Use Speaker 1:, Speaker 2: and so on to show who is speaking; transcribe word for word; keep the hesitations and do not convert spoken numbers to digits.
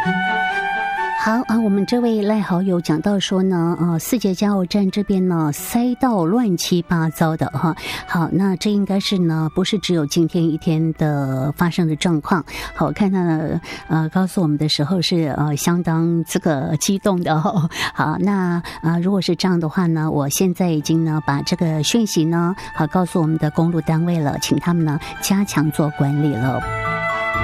Speaker 1: 好啊，我们这位赖好友讲到说呢，呃，四节加油站这边呢塞到乱七八糟的哈。好，那这应该是呢不是只有今天一天的发生的状况。好，我看他呢呃告诉我们的时候是呃相当这个激动的哦。好，那呃如果是这样的话呢，我现在已经呢把这个讯息呢好告诉我们的公路单位了，请他们呢加强做管理了。